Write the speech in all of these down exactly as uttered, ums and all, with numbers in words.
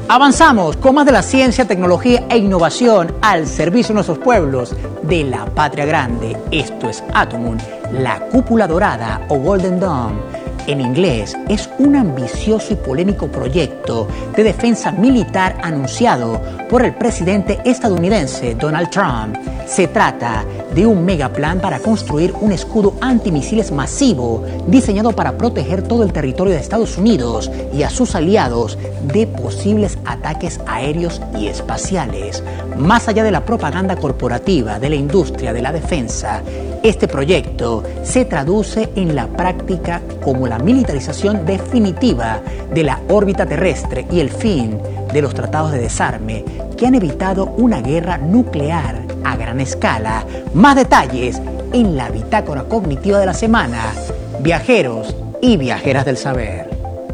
Avanzamos con más de la ciencia, tecnología e innovación al servicio de nuestros pueblos de la patria grande. Esto es Atomum, la cúpula dorada o Golden Dome. En inglés, es un ambicioso y polémico proyecto de defensa militar anunciado por el presidente estadounidense Donald Trump. Se trata de un megaplan para construir un escudo antimisiles masivo diseñado para proteger todo el territorio de Estados Unidos y a sus aliados de posibles ataques aéreos y espaciales. Más allá de la propaganda corporativa de la industria de la defensa, este proyecto se traduce en la práctica como la militarización definitiva de la órbita terrestre y el fin de los tratados de desarme que han evitado una guerra nuclear a gran escala. Más detalles en la bitácora cognitiva de la semana. Viajeros y viajeras del saber.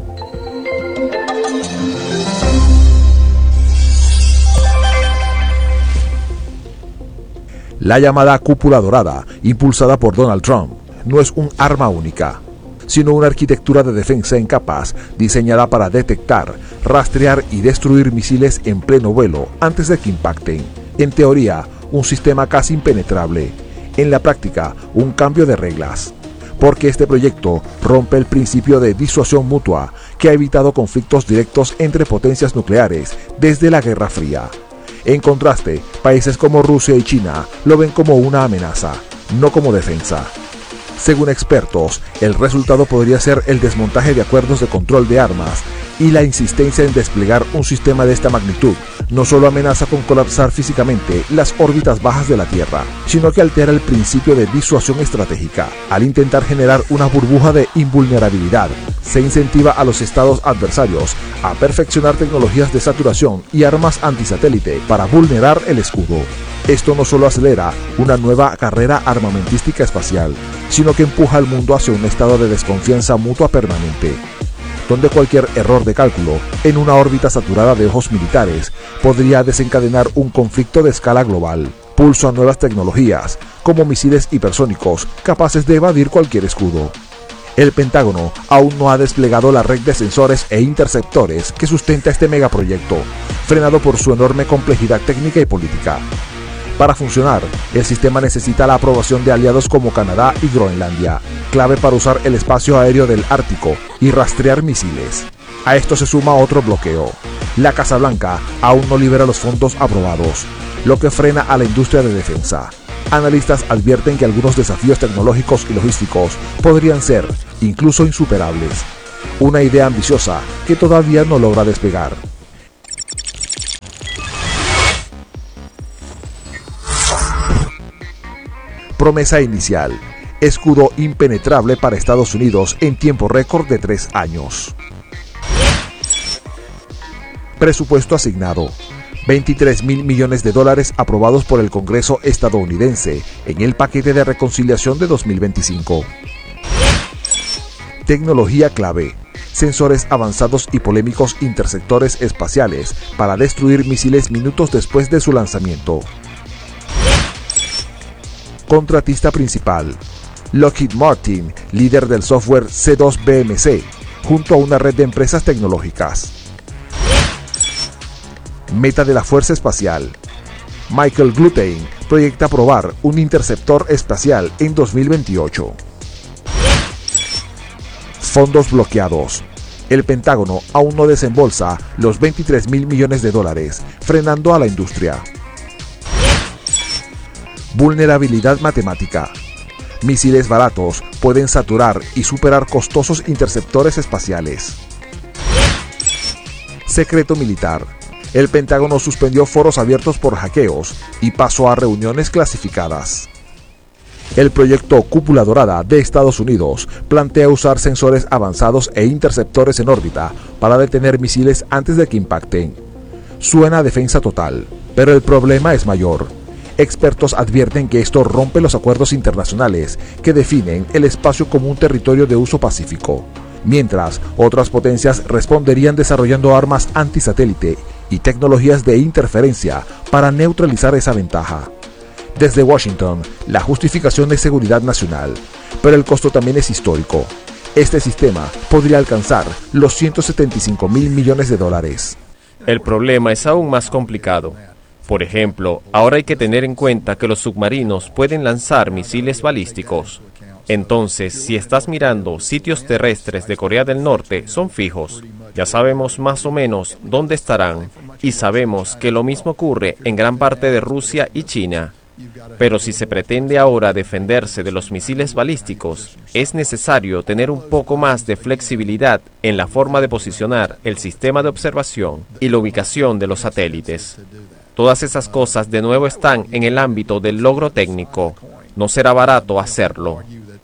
La llamada cúpula dorada, impulsada por Donald Trump, no es un arma única, sino una arquitectura de defensa en capas diseñada para detectar, rastrear y destruir misiles en pleno vuelo antes de que impacten. En teoría, un sistema casi impenetrable. En la práctica, un cambio de reglas. Porque este proyecto rompe el principio de disuasión mutua que ha evitado conflictos directos entre potencias nucleares desde la Guerra Fría. En contraste, países como Rusia y China lo ven como una amenaza, no como defensa. Según expertos, el resultado podría ser el desmontaje de acuerdos de control de armas y la insistencia en desplegar un sistema de esta magnitud no solo amenaza con colapsar físicamente las órbitas bajas de la Tierra, sino que altera el principio de disuasión estratégica. Al intentar generar una burbuja de invulnerabilidad, se incentiva a los estados adversarios a perfeccionar tecnologías de saturación y armas antisatélite para vulnerar el escudo. Esto no solo acelera una nueva carrera armamentística espacial, sino que empuja al mundo hacia un estado de desconfianza mutua permanente, donde cualquier error de cálculo en una órbita saturada de ojos militares podría desencadenar un conflicto de escala global. Pulso a nuevas tecnologías, como misiles hipersónicos capaces de evadir cualquier escudo. El Pentágono aún no ha desplegado la red de sensores e interceptores que sustenta este megaproyecto, frenado por su enorme complejidad técnica y política. Para funcionar, el sistema necesita la aprobación de aliados como Canadá y Groenlandia, clave para usar el espacio aéreo del Ártico y rastrear misiles. A esto se suma otro bloqueo. La Casa Blanca aún no libera los fondos aprobados, lo que frena a la industria de defensa. Analistas advierten que algunos desafíos tecnológicos y logísticos podrían ser incluso insuperables. Una idea ambiciosa que todavía no logra despegar. Promesa inicial: escudo impenetrable para Estados Unidos en tiempo récord de tres años. Presupuesto asignado: veintitrés mil millones de dólares aprobados por el Congreso estadounidense en el paquete de reconciliación de dos mil veinticinco. Tecnología clave: sensores avanzados y polémicos interceptores espaciales para destruir misiles minutos después de su lanzamiento. Contratista principal: Lockheed Martin, líder del software C dos B M C, junto a una red de empresas tecnológicas. Meta de la Fuerza Espacial: Michael Glutain proyecta probar un interceptor espacial en dos mil veintiocho. Fondos bloqueados: el Pentágono aún no desembolsa los veintitrés mil millones de dólares, frenando a la industria. Vulnerabilidad matemática: misiles baratos pueden saturar y superar costosos interceptores espaciales. Secreto militar: el Pentágono suspendió foros abiertos por hackeos y pasó a reuniones clasificadas. El proyecto Cúpula Dorada de Estados Unidos plantea usar sensores avanzados e interceptores en órbita para detener misiles antes de que impacten. Suena a defensa total, pero el problema es mayor. Expertos advierten que esto rompe los acuerdos internacionales que definen el espacio como un territorio de uso pacífico, mientras otras potencias responderían desarrollando armas antisatélite y tecnologías de interferencia para neutralizar esa ventaja. Desde Washington, la justificación es seguridad nacional, pero el costo también es histórico. Este sistema podría alcanzar los ciento setenta y cinco mil millones de dólares. El problema es aún más complicado. Por ejemplo, ahora hay que tener en cuenta que los submarinos pueden lanzar misiles balísticos. Entonces, si estás mirando sitios terrestres de Corea del Norte, son fijos. Ya sabemos más o menos dónde estarán y sabemos que lo mismo ocurre en gran parte de Rusia y China. Pero si se pretende ahora defenderse de los misiles balísticos, es necesario tener un poco más de flexibilidad en la forma de posicionar el sistema de observación y la ubicación de los satélites. Todas esas cosas de nuevo están en el ámbito del logro técnico. No será barato hacerlo.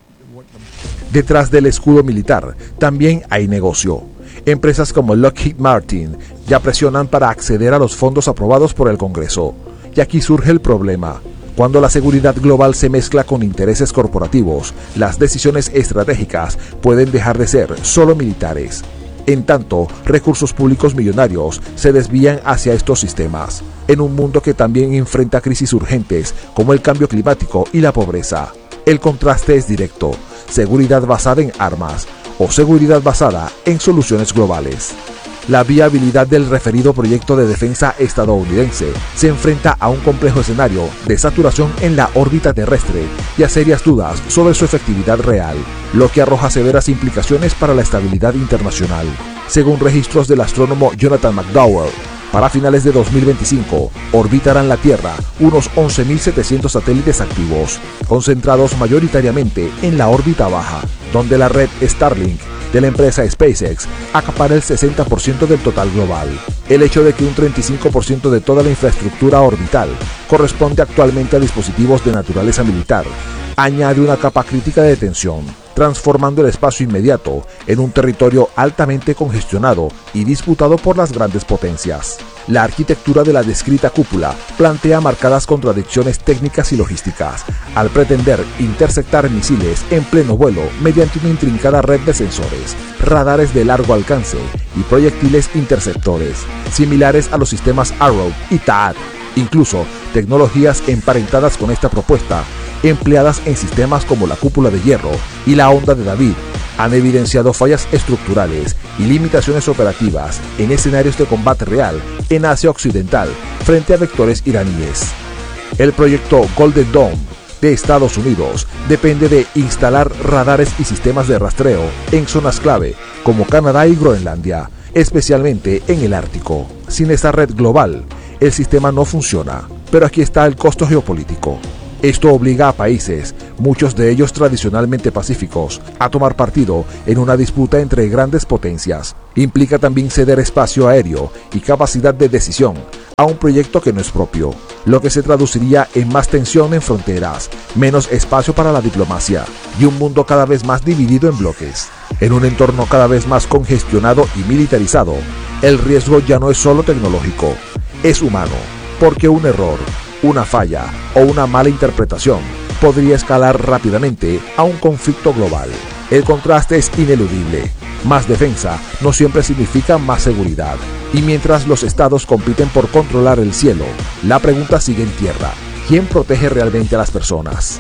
Detrás del escudo militar también hay negocio. Empresas como Lockheed Martin ya presionan para acceder a los fondos aprobados por el Congreso. Y aquí surge el problema. Cuando la seguridad global se mezcla con intereses corporativos, las decisiones estratégicas pueden dejar de ser solo militares. En tanto, recursos públicos millonarios se desvían hacia estos sistemas, en un mundo que también enfrenta crisis urgentes como el cambio climático y la pobreza. El contraste es directo: seguridad basada en armas o seguridad basada en soluciones globales. La viabilidad del referido proyecto de defensa estadounidense se enfrenta a un complejo escenario de saturación en la órbita terrestre y a serias dudas sobre su efectividad real, lo que arroja severas implicaciones para la estabilidad internacional. Según registros del astrónomo Jonathan McDowell, para finales de dos mil veinticinco orbitarán la Tierra unos once mil setecientos satélites activos, concentrados mayoritariamente en la órbita baja, donde la red Starlink de la empresa SpaceX acapara el sesenta por ciento del total global. El hecho de que un treinta y cinco por ciento de toda la infraestructura orbital corresponde actualmente a dispositivos de naturaleza militar añade una capa crítica de tensión, transformando el espacio inmediato en un territorio altamente congestionado y disputado por las grandes potencias. La arquitectura de la descrita cúpula plantea marcadas contradicciones técnicas y logísticas, al pretender interceptar misiles en pleno vuelo mediante una intrincada red de sensores, radares de largo alcance y proyectiles interceptores, similares a los sistemas Arrow y T A A D. Incluso tecnologías emparentadas con esta propuesta, empleadas en sistemas como la cúpula de hierro y la onda de David, han evidenciado fallas estructurales y limitaciones operativas en escenarios de combate real en Asia Occidental frente a vectores iraníes. El proyecto Golden Dome de Estados Unidos depende de instalar radares y sistemas de rastreo en zonas clave como Canadá y Groenlandia, especialmente en el Ártico. Sin esta red global, el sistema no funciona, pero aquí está el costo geopolítico. Esto obliga a países, muchos de ellos tradicionalmente pacíficos, a tomar partido en una disputa entre grandes potencias. Implica también ceder espacio aéreo y capacidad de decisión a un proyecto que no es propio, lo que se traduciría en más tensión en fronteras, menos espacio para la diplomacia y un mundo cada vez más dividido en bloques. En un entorno cada vez más congestionado y militarizado, el riesgo ya no es solo tecnológico, es humano, porque un error, una falla o una mala interpretación podría escalar rápidamente a un conflicto global. El contraste es ineludible. Más defensa no siempre significa más seguridad. Y mientras los estados compiten por controlar el cielo, la pregunta sigue en tierra: ¿quién protege realmente a las personas?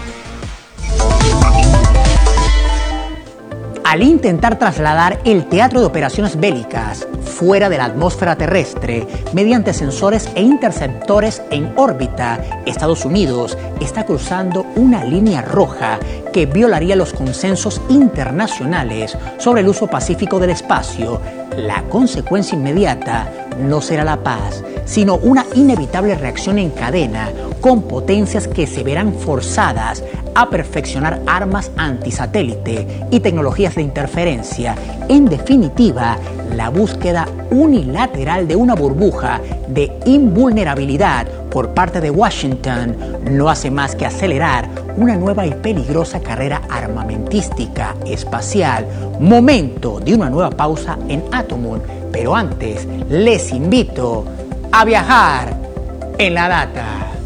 Al intentar trasladar el teatro de operaciones bélicas fuera de la atmósfera terrestre mediante sensores e interceptores en órbita, Estados Unidos está cruzando una línea roja que violaría los consensos internacionales sobre el uso pacífico del espacio. La consecuencia inmediata no será la paz, sino una inevitable reacción en cadena con potencias que se verán forzadas a perfeccionar armas antisatélite y tecnologías de interferencia. En definitiva, la búsqueda unilateral de una burbuja de invulnerabilidad por parte de Washington no hace más que acelerar una nueva y peligrosa carrera armamentística espacial. Momento de una nueva pausa en Atomoon, pero antes les invito a viajar en la data.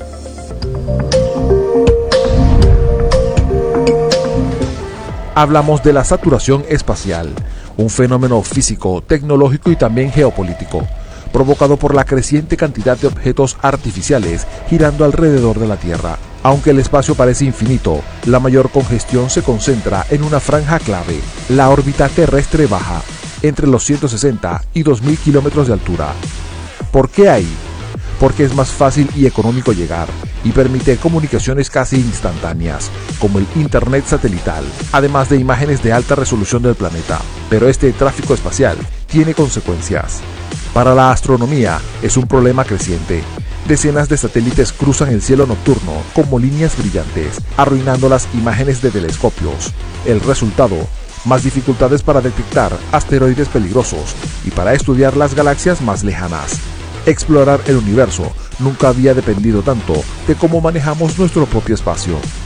Hablamos de la saturación espacial, un fenómeno físico, tecnológico y también geopolítico, provocado por la creciente cantidad de objetos artificiales girando alrededor de la Tierra. Aunque el espacio parece infinito, la mayor congestión se concentra en una franja clave, la órbita terrestre baja, entre los ciento sesenta y dos mil kilómetros de altura. ¿Por qué ahí? Porque es más fácil y económico llegar y permite comunicaciones casi instantáneas, como el Internet satelital, además de imágenes de alta resolución del planeta. Pero este tráfico espacial tiene consecuencias. Para la astronomía es un problema creciente. Decenas de satélites cruzan el cielo nocturno como líneas brillantes, arruinando las imágenes de telescopios. El resultado: más dificultades para detectar asteroides peligrosos y para estudiar las galaxias más lejanas. Explorar el universo nunca había dependido tanto de cómo manejamos nuestro propio espacio.